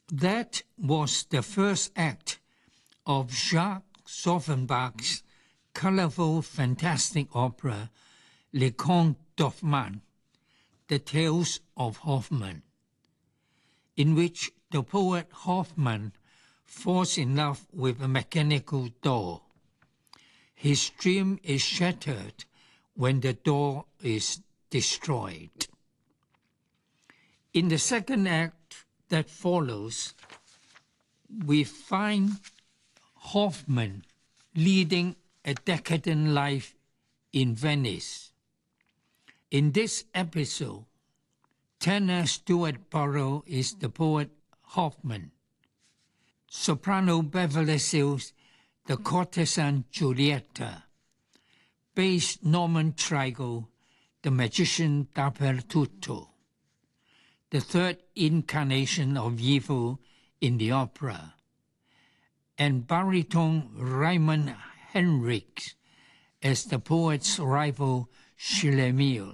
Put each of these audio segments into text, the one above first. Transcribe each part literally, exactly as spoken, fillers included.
That was the first act of Jacques Offenbach's colorful, fantastic opera, Les Contes d'Hoffmann, The Tales of Hoffmann, in which the poet Hoffmann falls in love with a mechanical doll. His dream is shattered when the doll is destroyed. In the second act that follows, we find Hoffmann leading a decadent life in Venice. In this episode, tenor Stuart Burrow is the poet Hoffmann. Soprano Beverly Sills, the courtesan Giulietta. Bass Norman Trigo, the magician Dappertutto, the third incarnation of evil in the opera, and baritone Raymond Henriques as the poet's rival Schlemiel.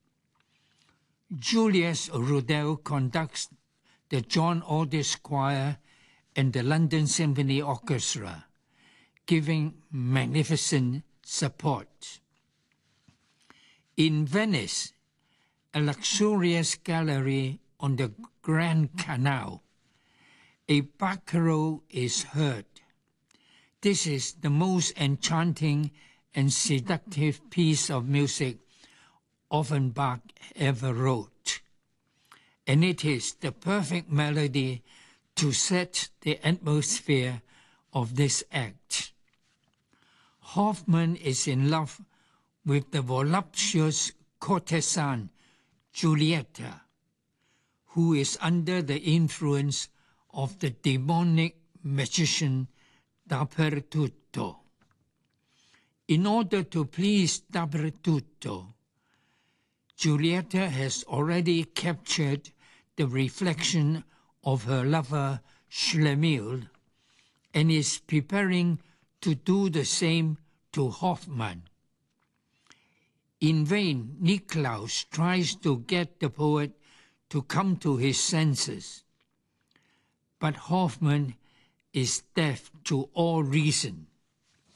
Julius Rudel conducts the John Aldis Choir and the London Symphony Orchestra, giving magnificent support. In Venice, a luxurious gallery on the Grand Canal, a barcarolle is heard. This is the most enchanting and seductive piece of music Offenbach ever wrote, and it is the perfect melody to set the atmosphere of this act. Hoffmann is in love with the voluptuous courtesan Giulietta, who is under the influence of the demonic magician Dappertutto. In order to please Dappertutto, Giulietta has already captured the reflection of her lover Schlemiel and is preparing to do the same to Hoffmann. In vain, Niklaus tries to get the poet to come to his senses, but Hoffmann is deaf to all reason.